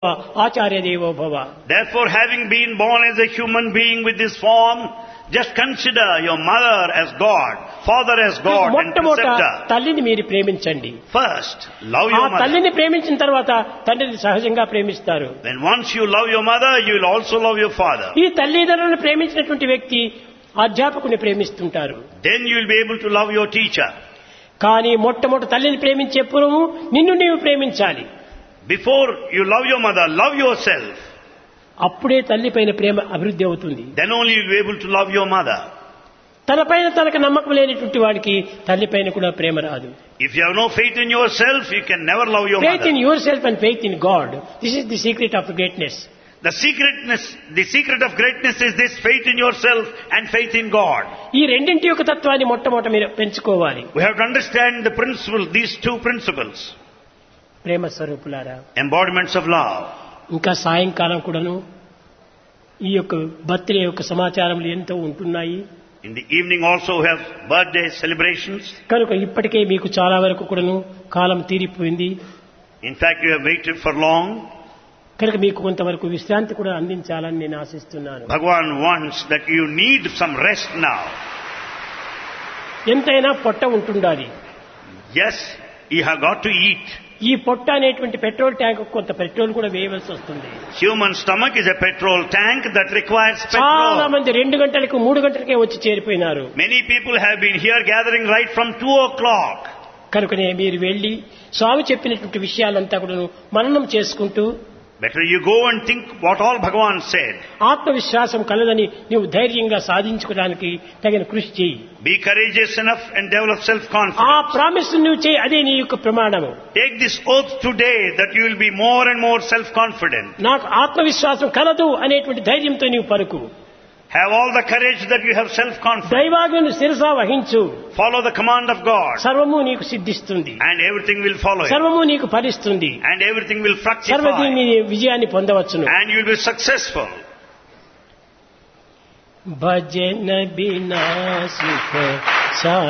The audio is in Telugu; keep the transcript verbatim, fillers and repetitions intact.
ఆచార్య దేవో భవ. Therefore, having been born as a human being with this form, just consider your mother as God, father as God, and మొట్టమొదట preceptor. తల్లిని మీరు ప్రేమించండి. First, love ఆ your mother. తల్లిని ప్రేమించిన తర్వాత తండ్రిని సహజంగా ప్రేమిస్తారు. Then once you love your mother, you will also love your father. ఈ తల్లిదండ్రులను ప్రేమించినటువంటి వ్యక్తి అధ్యాపకుని ప్రేమిస్తుంటారు. Then you will be able to love your teacher. కానీ మొట్టమొదటి తల్లిని ప్రేమించే పూర్వము నిన్ను నీవు ప్రేమించాలి. Before you love your mother, love yourself. అప్పుడే తల్లిపైన ప్రేమ అభివృద్ధి అవుతుంది. Then only you will be able to love your mother. తనపైన తనకు నమ్మకం లేనిటువంటి వాడికి తల్లిపైన కూడా ప్రేమ రాదు. If you have no faith in yourself, you can never love your Faith in mother. yourself and faith in God. This is the secret of greatness. The secretness, the secret of greatness is this: faith in yourself and faith in God. ఈ రెండింటి యొక్క తత్వాన్ని మొట్టమొదట మీరు పెంచుకోవాలి. We have to understand the principle, these two principles, ప్రేమ స్వరూపులారా, embodiments of love. ఇంకా సాయంకాలం కూడాను ఈ యొక్క బర్త్డే యొక్క సమాచారములు ఎంతో ఉంటున్నాయి. In the evening also we have birthday celebrations. కనుక ఇప్పటికే మీకు చాలా వరకు కూడాను కాలం తీరిపోయింది. In fact, you have waited for long. కనుక మీకు కొంతవరకు విశ్రాంతి కూడా అందించాలని నేను ఆశిస్తున్నాను. Bhagavan wants that you need some rest now. ఎంతైనా పొట్ట ఉంటుండాలి. Yes, you have got to eat. ఈ పొట్ట అనేటువంటి పెట్రోల్ ట్యాంక్ కొంత పెట్రోల్ కూడా వేయవలసి వస్తుంది. Human stomach is a petrol tank that requires చాలా petrol. మంది రెండు గంటలకు మూడు గంటలకే వచ్చి చేరిపోయినారు. Many people have been here gathering right from two o'clock. కనుకనే మీరు వెళ్లి స్వామి చెప్పినటువంటి విషయాలంతా కూడా మననం చేసుకుంటూ Better you go and think what all Bhagavan said. ఆత్మవిశ్వాసం కలదని నీవు ధైర్యంగా సాధించుకోవడానికి తగిన కృషి చేయి. Be courageous enough and develop ఆ self-confidence. ప్రామిస్ నువ్వు చేయి, అదే నీ యొక్క ప్రమాణము. Take this oath today that you will be more and more self-confident. నాకు ఆత్మవిశ్వాసం కలదు అనేటువంటి ధైర్యంతో నీవు పలుకు. Have all the courage that you have self-confidence. దైవాజ్ఞను శిరసా వహించు. Follow the command of God సర్వము నీకు సిద్ధిస్తుంది, and everything will follow you. సర్వము నీకు ఫలిస్తుంది, And everything will సర్వది fructify. నీ విజయాన్ని పొందవచ్చును. And you will be successful. భజన బినా సుఖ